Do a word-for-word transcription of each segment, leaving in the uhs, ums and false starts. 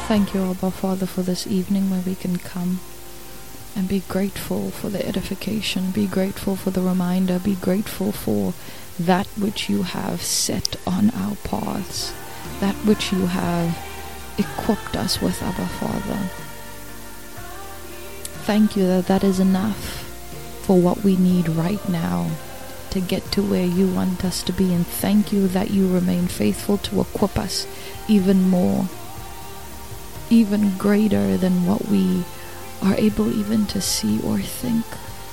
Thank you, Abba Father, for this evening where we can come and be grateful for the edification, be grateful for the reminder, be grateful for that which you have set on our paths, that which you have equipped us with, Abba Father. Thank you that that is enough for what we need right now to get to where you want us to be, and thank you that you remain faithful to equip us even more, even greater than what we are able even to see or think.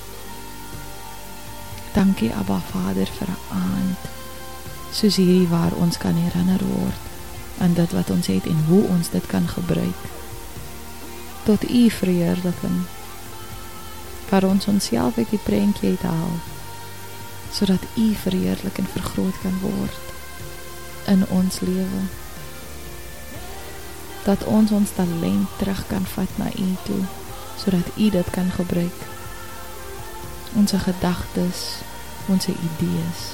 Dankie Abba Vader vir 'n aand soos hierdie waar ons kan herinner word aan dit wat ons het en hoe ons dit kan gebruik tot u verheerliking, waar ons onsself uit die prentjie uithaal sodat u verheerlik en vergroot kan word in ons lewe, dat ons ons talent terug kan vat na u toe sodat u dit kan gebruik, onze gedagtes, onze idees.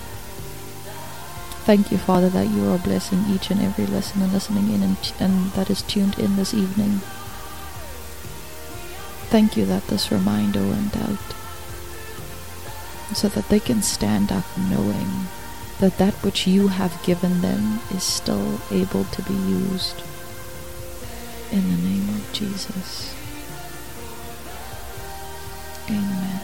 Thank you, Father, that you are blessing each and every listener listening in and, and that is tuned in this evening. Thank you that this reminder went out so that they can stand up knowing that that which you have given them is still able to be used. In the name of Jesus. Amen.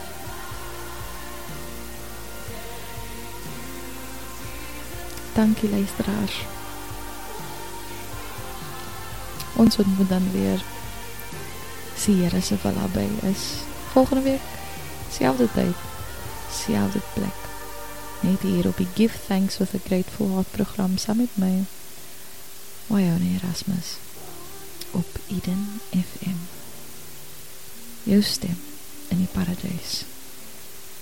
Dankie luisteraars. Ons ontmoet dan weer, as die Here se wil naby is, volgende week, selfde tyd, selfde plek, net hier op die Give Thanks with a Grateful Heart program, saam met my, Waione Erasmus, op Eden F M. Jou stem in die paradijs.